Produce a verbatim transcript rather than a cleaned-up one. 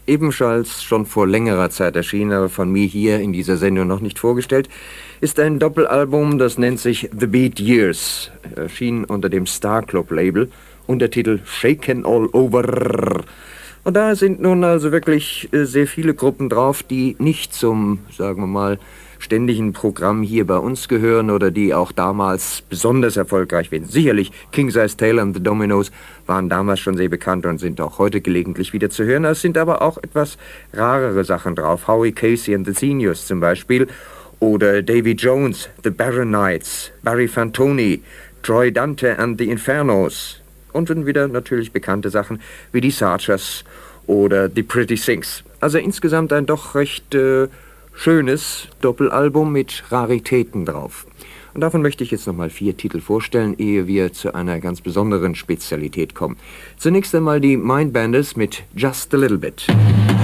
Ebenfalls schon vor längerer Zeit erschienen, aber von mir hier in dieser Sendung noch nicht vorgestellt, ist ein Doppelalbum, das nennt sich The Beat Years, erschien unter dem Star Club Label, Untertitel Shaken All Over. Und da sind nun also wirklich sehr viele Gruppen drauf, die nicht zum, sagen wir mal, ständigen Programm hier bei uns gehören oder die auch damals besonders erfolgreich werden. Sicherlich King Size Taylor und The Dominoes waren damals schon sehr bekannt und sind auch heute gelegentlich wieder zu hören. Es sind aber auch etwas rarere Sachen drauf. Howie Casey and the Seniors zum Beispiel oder Davy Jones, The Baronites, Barry Fantoni, Troy Dante and the Infernos und dann wieder natürlich bekannte Sachen wie die Searchers oder The Pretty Things. Also insgesamt ein doch recht äh, schönes Doppelalbum mit Raritäten drauf. Und davon möchte ich jetzt nochmal vier Titel vorstellen, ehe wir zu einer ganz besonderen Spezialität kommen. Zunächst einmal die Mindbenders mit Just a Little Bit.